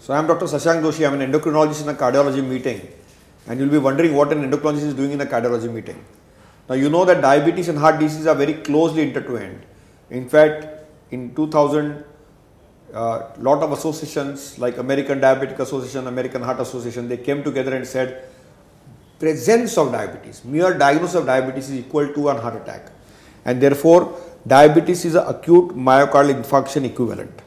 So I am Dr. Shashank Doshi. I am an endocrinologist in a cardiology meeting, and you'll be wondering what an endocrinologist is doing in a cardiology meeting. Now you know that diabetes and heart disease are very closely intertwined. In fact, in 2000, lot of associations like American Diabetic Association, American Heart Association, they came together and said presence of diabetes, mere diagnosis of diabetes is equal to a heart attack, and therefore diabetes is an acute myocardial infarction equivalent.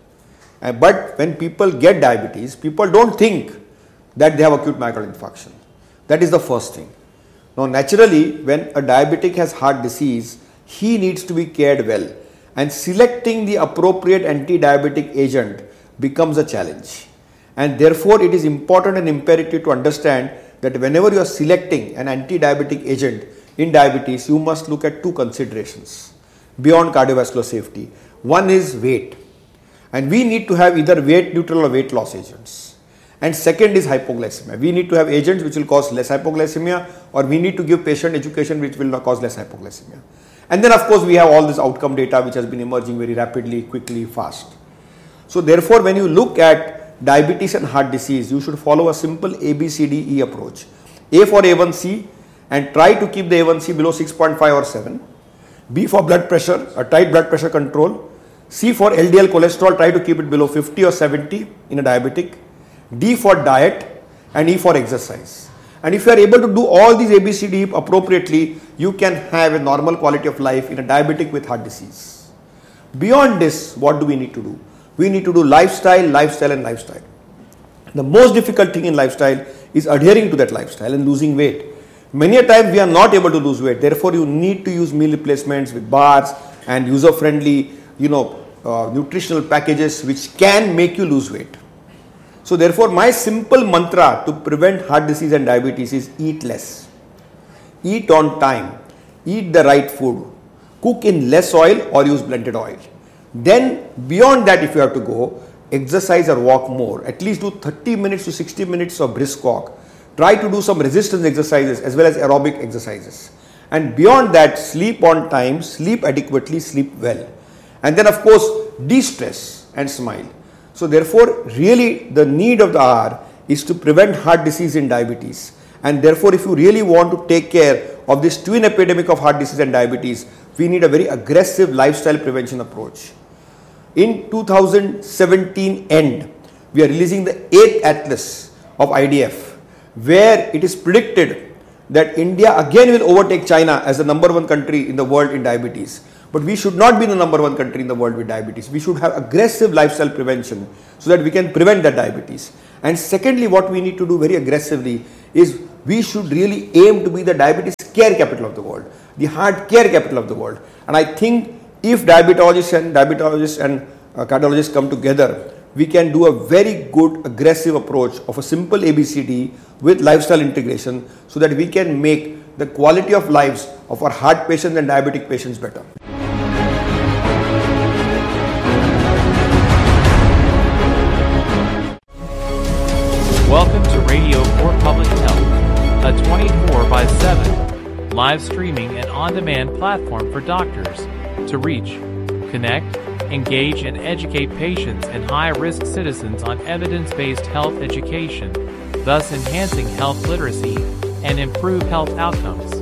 But when people get diabetes, people don't think that they have acute myocardial infarction. That is the first thing. Now naturally, when a diabetic has heart disease, he needs to be cared well, and selecting the appropriate anti-diabetic agent becomes a challenge. And therefore it is important and imperative to understand that whenever you are selecting an anti-diabetic agent in diabetes, you must look at two considerations beyond cardiovascular safety. One is weight, and we need to have either weight neutral or weight loss agents. And second is hypoglycemia. We need to have agents which will cause less hypoglycemia, or we need to give patient education which will not cause less hypoglycemia. And then of course we have all this outcome data which has been emerging very rapidly, quickly, fast. So therefore when you look at diabetes and heart disease, you should follow a simple ABCDE approach. A for A1C, and try to keep the A1C below 6.5 or 7. B for blood pressure, a tight blood pressure control. C for LDL cholesterol, try to keep it below 50 or 70 in a diabetic. D for diet, and E for exercise. And if you are able to do all these ABCD appropriately, you can have a normal quality of life in a diabetic with heart disease. Beyond this, what do we need to do? We need to do lifestyle, lifestyle and lifestyle. The most difficult thing in lifestyle is adhering to that lifestyle and losing weight. Many a time we are not able to lose weight. Therefore, you need to use meal replacements with bars and user-friendly, nutritional packages which can make you lose weight. So therefore, my simple mantra to prevent heart disease and diabetes is eat less, eat on time, eat the right food, cook in less oil or use blended oil. Then beyond that, if you have to go, exercise or walk more, at least do 30 minutes to 60 minutes of brisk walk. Try to do some resistance exercises as well as aerobic exercises. And beyond that, sleep on time, sleep adequately, sleep well. And then of course, de-stress and smile. So therefore, really the need of the hour is to prevent heart disease and diabetes. And therefore, if you really want to take care of this twin epidemic of heart disease and diabetes, we need a very aggressive lifestyle prevention approach. In 2017 end, we are releasing the 8th Atlas of IDF, where it is predicted that India again will overtake China as the #1 country in the world in diabetes. But we should not be the #1 country in the world with diabetes. We should have aggressive lifestyle prevention so that we can prevent that diabetes. And secondly, what we need to do very aggressively is we should really aim to be the diabetes care capital of the world, the heart care capital of the world. And I think if diabetologists and cardiologists come together, we can do a very good aggressive approach of a simple ABCD with lifestyle integration so that we can make the quality of lives of our heart patients and diabetic patients better. Welcome to Radio for Public Health, a 24/7 live streaming and on-demand platform for doctors to reach, connect, engage, and educate patients and high-risk citizens on evidence-based health education, thus enhancing health literacy and improve health outcomes.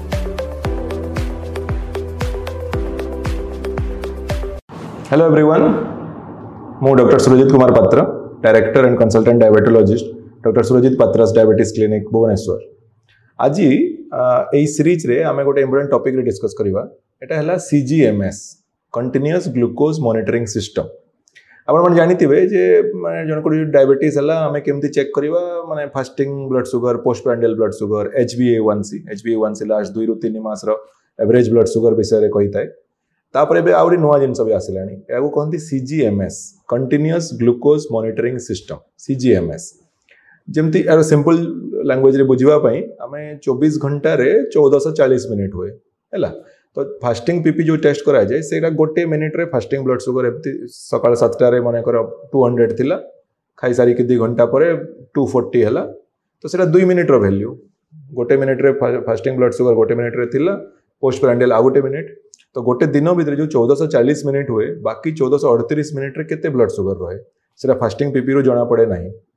Hello everyone, I am Dr. Surajit Kumar Patra, Director and Consultant Diabetologist, Dr. Surajit Patra's Diabetes Clinic, Bhubaneswar. आज ये series रे आमे गोटे important topic रे discuss करिवा एटा हला CGMS continuous glucose monitoring system आपण मन जानिथिबे जे माने जन को डायबिटीज हला आमे केमती चेक करिवा माने fasting blood sugar postprandial blood sugar HbA1c last 2 ରୁ 3 मास रो एवरेज ब्लड शुगर विषय रे कहिताय तापरे बे आउरी नुवा जिंस भी आसिलानी याको कहंती CGMS continuous glucose monitoring system CGMS जमती यार सिंपल लैंग्वेज रे बुझिबा पई आमे 24 घंटा रे 1440 मिनिट हुए हैला तो फास्टिंग पीपी जो टेस्ट करा जाए सेरा गोटे मिनिट रे फास्टिंग ब्लड शुगर एमती सकाळ 7टा रे माने कर 200 थिला खाई सारी के 2 घंटा परे 240 हैला तो सेरा 2 मिनिट रो वैल्यू गोटे मिनिट रे फास्टिंग ब्लड शुगर गोटे मिनिट रे थिला पोस्ट प्रांडियल आ गोटे मिनिट तो गोटे दिन भीतर जो 1440 मिनिट हुए बाकी 1438 मिनिट रे केते ब्लड शुगर रहे सेरा फास्टिंग पीपी रो जणा पड़े नाही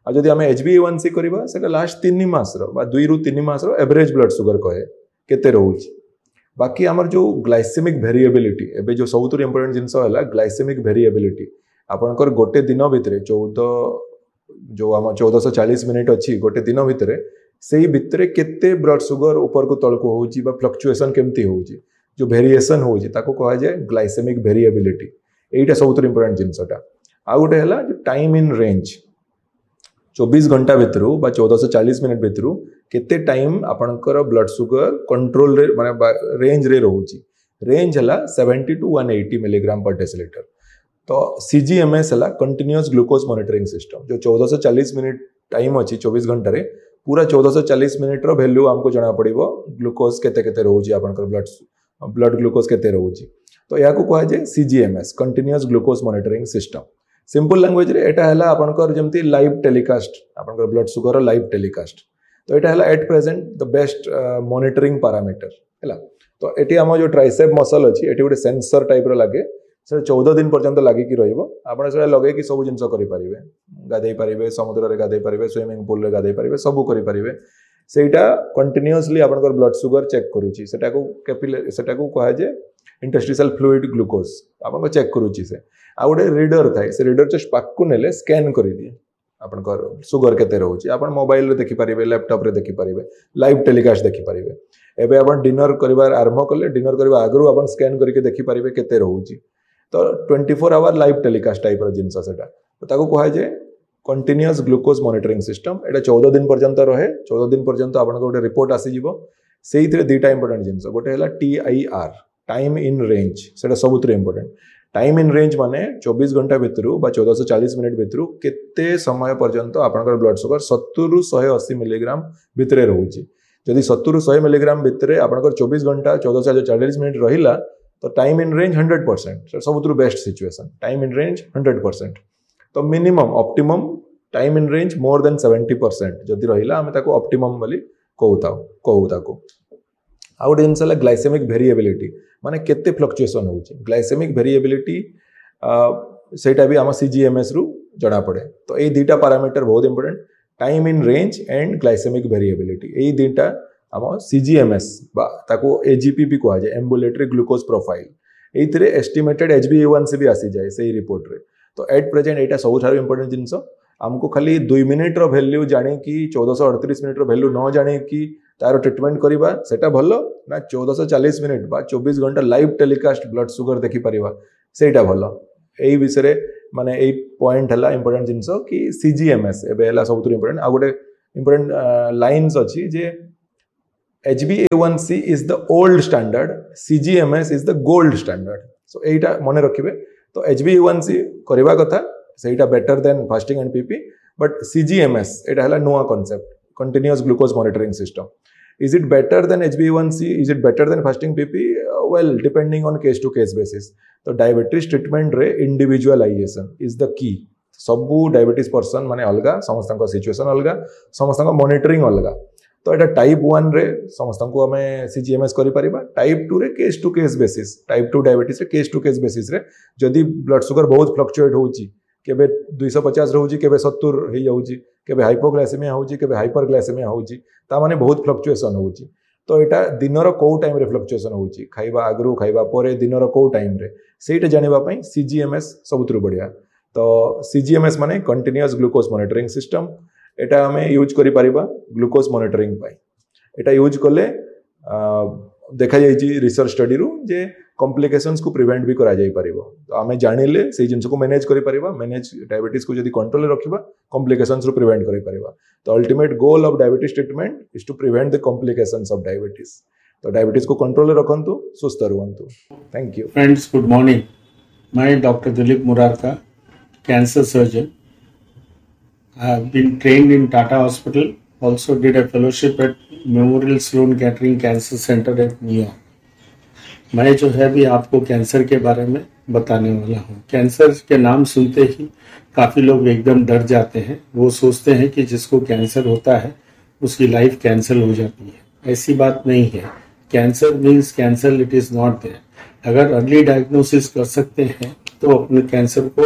आ जदि आमे HbA1c करबा सेटा लास्ट 3 मास रो बा 2 रु 3 मास रो एवरेज ब्लड शुगर कहे केते रहउची। बाकी हमर जो ग्लाइसेमिक वेरिएबिलिटी एबे जो सबुत इंपोर्टेंट जिंस हला ग्लाइसेमिक वेरिएबिलिटी आपनकर गोटे दिन भितरे 1440 मिनिट अच्छी गोटे दिन भितरे सेही भितरे केते ब्लड शुगर ऊपर को तळ को होउची बा फ्लक्चुएशन केमती होउची जो वेरिएशन होउची ताको कहा जाय ग्लाइसेमिक वेरिएबिलिटी। एटा सबुत इंपोर्टेंट जिंसटा। आ गोटे हला टाइम इन रेंज 24 घंटा भितर बा 1440 मिनिट भितर केते टाइम आपनकर ब्लड शुगर कंट्रोल रे माने रेंज रे रहउची। रेंज हला 70 टू 180 मिलीग्राम पर डेसिलीटर। तो CGMS हला कंटीन्यूअस ग्लूकोज मॉनिटरिंग सिस्टम जो 1440 मिनिट टाइम अच्छी 24 घंटा रे पूरा 1440 मिनिट रो वैल्यू हमको जाना पड़िबो ग्लूकोज केते केते रहउची आपनकर ब्लड ग्लूकोज केते रहउची। तो या को कहा जाय CGMS continuous glucose monitoring system. Simple language रे एटा हला आपनकर जेमती लाइव टेलीकास्ट आपनकर ब्लड शुगर लाइव टेलीकास्ट। तो एटा हला at present the best monitoring parameter हला। तो एटी हम जो ट्राइसेप मसल अछि एटी गोटे सेंसर टाइप रो लागे से 14 दिन पर्यंत लागी कि रहिबो आपण से लगे कि सब जिंस करि परिबे गाधै परिबे समुद्र रे गाधै परिबे स्विमिंग पूल रे गाधै परिबे सब करि परिबे सेटा कंटीन्यूअसली आपनकर ब्लड शुगर चेक करूची सेटा को कहा जे इंटरस्टिशियल फ्लूइड ग्लूकोज आपन चेक करूची से आ गोटे रीडर थाए से रीडर जस्ट पाकु नेले स्कैन करि दिए आपनकर शुगर केते रहउची आपण मोबाइल रे देखि परिबे लैपटॉप रे देखि परिबे लाइव टेलीकास्ट देखि परिबे। एबे आपण डिनर करिवार आरंभ करले डिनर करबा आगरु आपण स्कैन करके देखि परिबे केते रहउची। तो 24 आवर लाइव टेलीकास्ट टाइप रो जिंस सेटा ताको कहा जे कंटीन्यूअस ग्लूकोज मॉनिटरिंग सिस्टम। एटा 14 दिन पर्यंत रहे 14 दिन पर्यंत आपण गोटे रिपोर्ट आसी जिवो सेइथरे दुटा इंपोर्टेंट जिंस गोटे हला TIR टाइम इन रेंज सेटा सबुत इंपोर्टेंट। टाइम इन रेंज माने 24 घंटा भितर बा 1440 मिनिट भितर केते समय पर्यंत आपनकर ब्लड शुगर 70 रु 180 मिलीग्राम भितरे रहउची। जदि 70 रु 100 मिलीग्राम भितरे आपनकर 24 घंटा 1440 मिनिट रहिला तो time in range 100% सबुत best situation time in range 100%। तो minimum optimum time in range more than 70% जदि रहिला हमें ताको ऑप्टिमम बोली कहू ताको। आ गोटे जिनस है ग्लाइसेमिक वेरिएबिलिटी माने केते फ्लक्चुएशन होउची। ग्लाइसेमिक वेरिएबिलिटी सेटा भी आम CGMS रु जणा पड़े। तो ये दुटा पैरामीटर बहुत important time in range and glycaemic variability ये दुटा आम CGMS बा ताको AGP भी कहा जाए ambulatory glucose profile एइथिरे estimated HbA1c भी आसी जाए सही रिपोर्ट रे। तो एट प्रेजेंट एटा सबुठार इंपोर्टेंट जिनस हमको खाली 2 मिनिट रो वैल्यू जाने की 1438 मिनिट रो वैल्यू न जाने की तार ट्रीटमेंट करबा सेटा भलो ना 1440 मिनिट बा 24 घंटा लाइव टेलीकास्ट ब्लड शुगर देखि परिबा सेटा भलो। एई विषय माने एई पॉइंट हला इंपोर्टेंट जिंस कि CGMS एबे हला सबुत इंपोर्टेंट। आ गोटे इंपोर्टेंट लाइन्स अछि जे HbA1c is the old standard CGMS is the gold standard. सो एटा मने रखिबे। तो HbA1c करबा कथा सेटा better than fasting and PP but CGMS एटा हला नुवा concept continuous glucose monitoring system. Is it better than HbA1c? Is it better than fasting PP? Well, depending on case to case basis. तो diabetes treatment रे individualisation is the key. सबू diabetes person माने अलगा समस्त situation अलगा समस्त monitoring अलगा। तो एटा टाइप 1 रे समस्त को हमें CGMS करि परिबा। टाइप 2 रे case to case basis type 2 diabetes रे केस टू केस बेसिस रे जदि ब्लड शुगर बहुत फ्लक्चुएट होउची केबे 250 रहउची केबे 70 हे जाउची केबे हाइपोग्लाइसेमिया होउची केबे हाइपरग्लाइसेमिया होउची ता माने बहुत फ्लक्चुएशन होउची। तो एटा दिनर को टाइम रे फ्लक्चुएशन होउची खाइबा आगरु खाइबा परे दिनर को टाइम रे सेटा जानिबा पई CGMS सबुतरु बढ़िया। तो CGMS माने कंटीन्यूअस ग्लूकोज मॉनिटरिंग सिस्टम एटा हमें यूज करि परिबा ग्लूकोज मॉनिटरिंग पई। एटा यूज करले देखा जाइए रिसर्च स्टडी रु जे कॉम्प्लिकेशंस को प्रिवेंट भी करा जाई परिबो। तो आमे जानिले से जिंस को मैनेज करि परिबा मैनेज डायबिटीज को जदी कंट्रोल रखिबा कॉम्प्लिकेशंस रु प्रिवेंट करि परिबा। तो ultimate goal of diabetes treatment is to prevent the complications of diabetes. तो डायबिटीज को control रखंतु सुस्थ रहंतु। Thank you friends, good morning. मैं doctor Dilip Murarka, cancer surgeon. I have been trained in Tata hospital, also did a fellowship at Memorial Sloan Kettering Cancer Center at New York. मैं जो है भी आपको cancer के बारे में बताने वाला हूँ। कैंसर के नाम सुनते ही काफ़ी लोग एकदम डर जाते हैं। वो सोचते हैं कि जिसको कैंसर होता है उसकी लाइफ कैंसल हो जाती है। ऐसी बात नहीं है। Cancer means cancer, it is not there. अगर अर्ली डायग्नोसिस कर सकते हैं तो अपने कैंसर को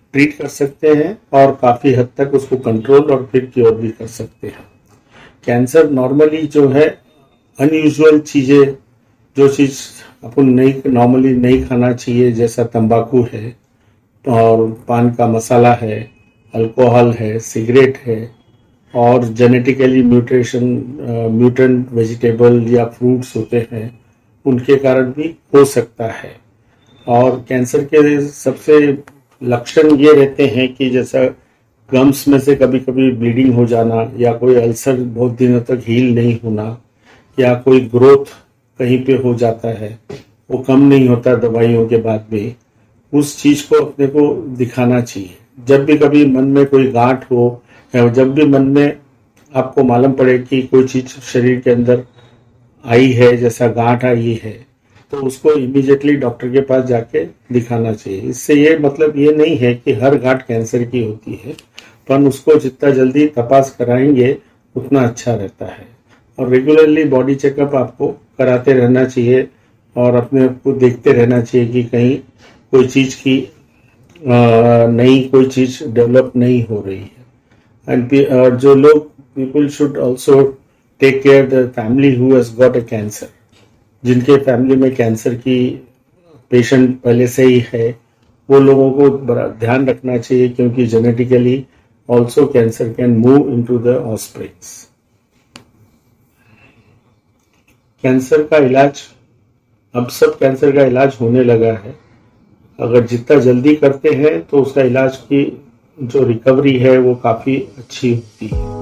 ट्रीट कर सकते हैं और काफ़ी हद तक उसको कंट्रोल और फिर क्योर भी कर सकते हैं। कैंसर नॉर्मली जो है अनयूजुअल चीज़ें, जो चीज़ अपन नॉर्मली नहीं खाना चाहिए, जैसा तंबाकू है और पान का मसाला है, अल्कोहल है, सिगरेट है और जेनेटिकली म्यूटेंट वेजिटेबल या फ्रूट्स होते हैं, उनके कारण भी हो सकता है। और कैंसर के सबसे लक्षण ये रहते हैं कि जैसा गम्स में से कभी कभी ब्लीडिंग हो जाना, या कोई अल्सर बहुत दिनों तक हील नहीं होना, या कोई ग्रोथ कहीं पे हो जाता है, वो कम नहीं होता दवाइयों के बाद भी, उस चीज को अपने को दिखाना चाहिए। जब भी कभी मन में कोई गांठ हो, या जब भी मन में आपको मालूम पड़े कि कोई चीज शरीर के अंदर आई है, जैसा गांठ आई है, तो उसको इमीडिएटली डॉक्टर के पास जाके दिखाना चाहिए। इससे ये मतलब ये नहीं है कि हर गांठ कैंसर की होती है, पर उसको जितना जल्दी तपास कराएंगे उतना अच्छा रहता है। और रेगुलरली बॉडी चेकअप आपको कराते रहना चाहिए और अपने आप को देखते रहना चाहिए कि कहीं कोई चीज की नई कोई चीज डेवलप नहीं हो रही है। एंड जो लोग, people should also take care the family who has got a cancer. जिनके फैमिली में कैंसर की पेशेंट पहले से ही है, वो लोगों को बड़ा ध्यान रखना चाहिए, क्योंकि genetically also cancer can move into the offsprings. Cancer का इलाज, अब सब कैंसर का इलाज होने लगा है। अगर जितना जल्दी करते हैं तो उसका इलाज की जो रिकवरी है वो काफ़ी अच्छी होती है।